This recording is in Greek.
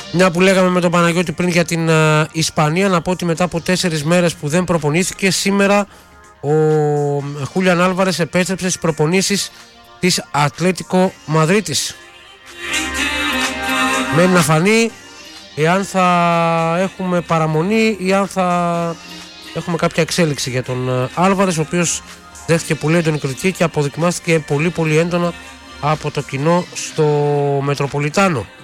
Μια που λέγαμε με τον Παναγιώτη πριν για την Ισπανία, να πω ότι μετά από 4 μέρες που δεν προπονήθηκε, σήμερα ο Χούλιαν Άλβαρες επέστρεψε στις προπονήσεις της Ατλέτικο Μαδρίτης. Μένει να φανεί εάν θα έχουμε παραμονή ή αν θα έχουμε κάποια εξέλιξη για τον Άλβαρες, ο οποίος δέχτηκε πολύ έντονη κριτική και αποδοκιμάστηκε πολύ έντονα από το κοινό στο Μετροπολιτάνο.